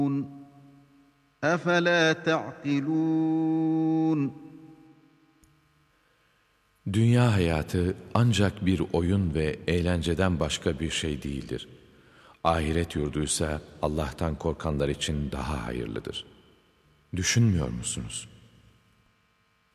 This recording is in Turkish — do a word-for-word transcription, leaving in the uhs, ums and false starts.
أَفَلَا تَعْقِلُونَ Dünya hayatı ancak bir oyun ve eğlenceden başka bir şey değildir. Ahiret yurduysa Allah'tan korkanlar için daha hayırlıdır. Düşünmüyor musunuz?